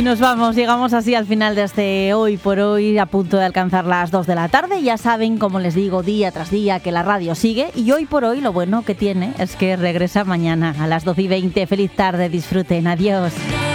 Nos vamos, llegamos así al final de este Hoy por Hoy, a punto de alcanzar las 2 de la tarde. Ya saben, como les digo, día tras día, que la radio sigue. Y Hoy por Hoy lo bueno que tiene es que regresa mañana a las 12:20. Feliz tarde, disfruten, adiós.